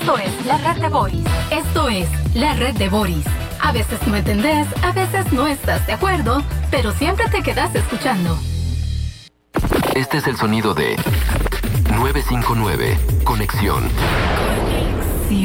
Esto es la red de Boris. Esto es la red de Boris. A veces no entendés, a veces no estás de acuerdo, pero siempre te quedas escuchando. Este es el sonido de 959 Conexión.